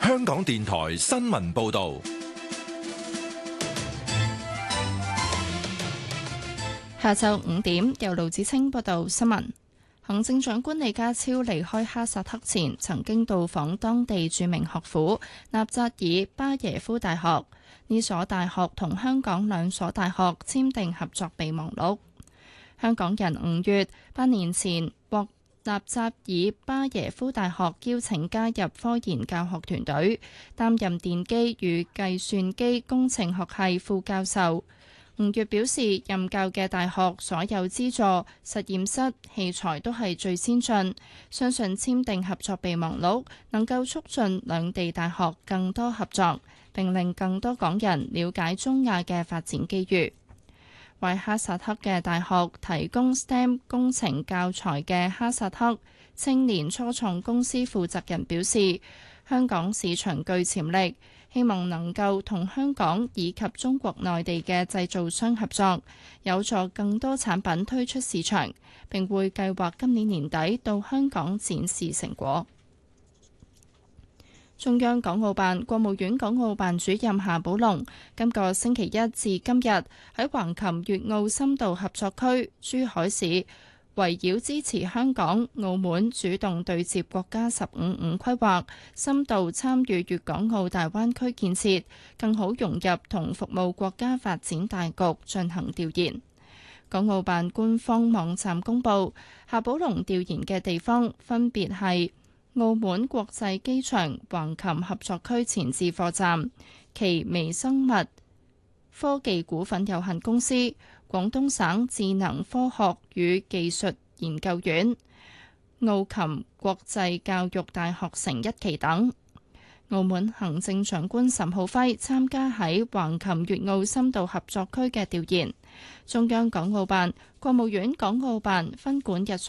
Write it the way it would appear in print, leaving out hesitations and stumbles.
香港電台新聞報道。 下晝5點，由盧子清報道新聞。行政長官李家超離開哈薩克前，曾經到訪當地著名學府納扎爾巴耶夫大學。呢所大學同香港兩所大學簽訂合作備忘錄。香港人5月8年前獲納扎爾巴耶夫大學邀請加入科研教學團隊，擔任電機與計算機工程學系副教授。吳越表示，任教嘅大學所有資助實驗室器材都係最先進，相信簽訂合作備忘錄能夠促進兩地大學更多合作，並令更多港人了解中亞嘅發展機遇。為哈薩克嘅大學提供 STEM 工程教材嘅哈薩克青年初創公司負責人表示，香港市場具潛力，希望能夠同香港以及中國內地嘅製造商合作，有助更多產品推出市場，並會計劃今年年底到香港展示成果。中央港澳辦、國務院港澳辦主任夏寶龍今個星期一至今日喺橫琴粵澳深度合作區珠海市，圍繞支持香港、澳門主動對接國家15五規劃，深度參與粵港澳大灣區建設，更好融入同服務國家發展大局進行調研。港澳辦官方網站公佈，夏寶龍調研嘅地方分別係澳門國際機場橫琴合作區前置貨站、奇微生物科技股份有限公司、廣東省智能科學與技術研究院、澳琴國際教育大學城1期等。澳門行政長官岑浩輝參加喺橫琴粵澳深度合作區嘅調研。中央港澳辦、國務院港澳辦分管日常